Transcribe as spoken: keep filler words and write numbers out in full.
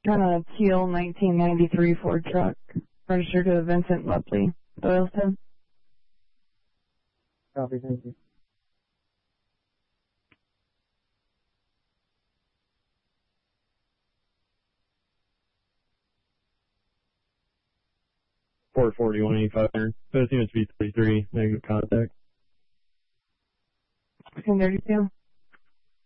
on a teal nineteen ninety-three Ford truck, registered to Vincent Lepley, Doylestown. Copy, thank you. four forty-one eighty-five hundred. Best unit to be thirty-three, negative contact. ten thirty-two.